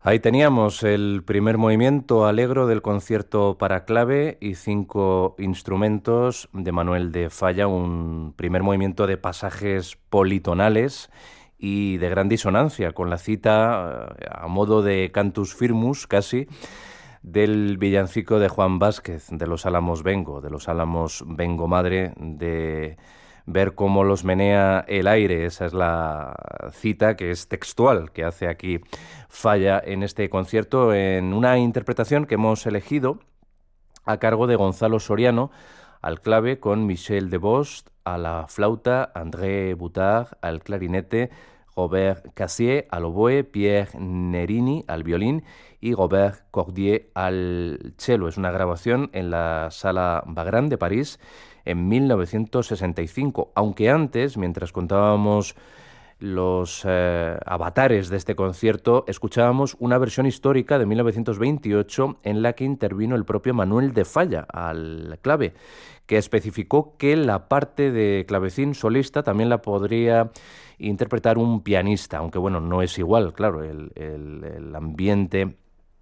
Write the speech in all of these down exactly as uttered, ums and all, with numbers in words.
Ahí teníamos el primer movimiento alegro del concierto para clave y cinco instrumentos de Manuel de Falla, un primer movimiento de pasajes politonales y de gran disonancia, con la cita eh, a modo de cantus firmus casi del villancico de Juan Vázquez, de los Álamos Vengo, de los Álamos Vengo Madre, de ver cómo los menea el aire. Esa es la cita que es textual que hace aquí Falla en este concierto, en una interpretación que hemos elegido a cargo de Gonzalo Soriano al clave, con Michel Debost a la flauta, André Boutard al clarinete, Robert Cassier al oboe, Pierre Nerini al violín y Robert Cordier al cello. Es una grabación en la Sala Wagram de París en mil novecientos sesenta y cinco, aunque antes, mientras contábamos los eh, avatares de este concierto, escuchábamos una versión histórica de mil novecientos veintiocho en la que intervino el propio Manuel de Falla al clave, que especificó que la parte de clavecín solista también la podría interpretar un pianista, aunque bueno, no es igual, claro, el, el, el ambiente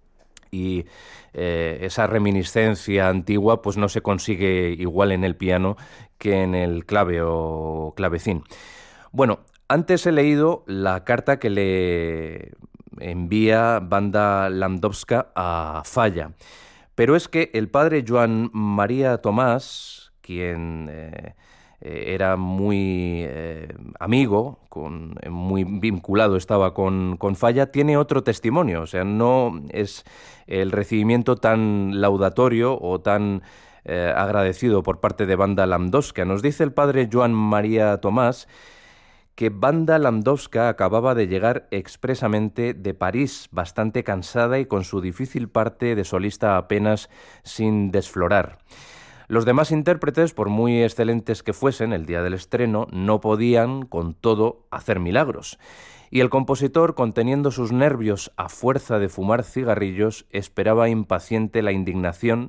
y eh, esa reminiscencia antigua pues no se consigue igual en el piano que en el clave o clavecín. Bueno, antes he leído la carta que le envía Wanda Landowska a Falla, pero es que el padre Joan María Tomàs, quien eh, era muy eh, amigo, con, muy vinculado estaba con, con Falla, tiene otro testimonio. O sea, no es el recibimiento tan laudatorio o tan eh, agradecido por parte de Wanda Landowska. Nos dice el padre Joan María Tomàs que Wanda Landowska acababa de llegar expresamente de París, bastante cansada y con su difícil parte de solista apenas sin desflorar. Los demás intérpretes, por muy excelentes que fuesen el día del estreno, no podían, con todo, hacer milagros. Y el compositor, conteniendo sus nervios a fuerza de fumar cigarrillos, esperaba impaciente la indignación.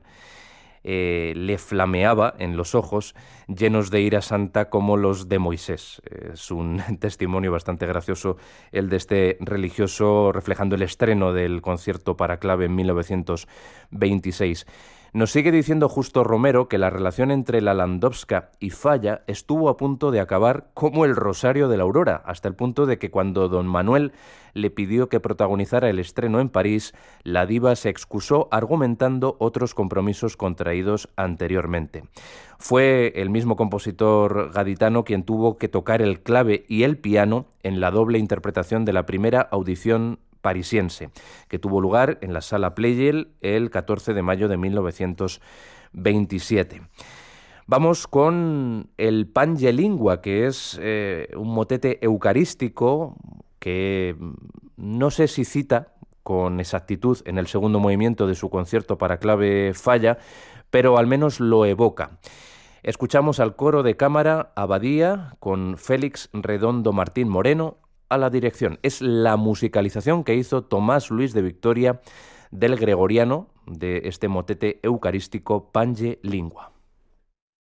Eh, le flameaba en los ojos, llenos de ira santa como los de Moisés. Es un testimonio bastante gracioso el de este religioso, reflejando el estreno del concierto para clave en mil novecientos veintiséis. Nos sigue diciendo Justo Romero que la relación entre la Landowska y Falla estuvo a punto de acabar como el Rosario de la Aurora, hasta el punto de que cuando don Manuel le pidió que protagonizara el estreno en París, la diva se excusó argumentando otros compromisos contraídos anteriormente. Fue el mismo compositor gaditano quien tuvo que tocar el clave y el piano en la doble interpretación de la primera audición parisiense, que tuvo lugar en la Sala Pleyel el catorce de mayo de mil novecientos veintisiete. Vamos con el Pange Lingua, que es eh, un motete eucarístico que no sé si cita con exactitud en el segundo movimiento de su concierto para clave Falla, pero al menos lo evoca. Escuchamos al coro de cámara Abadía con Félix Redondo Martín Moreno a la dirección. Es la musicalización que hizo Tomás Luis de Victoria del gregoriano de este motete eucarístico Pange Lingua.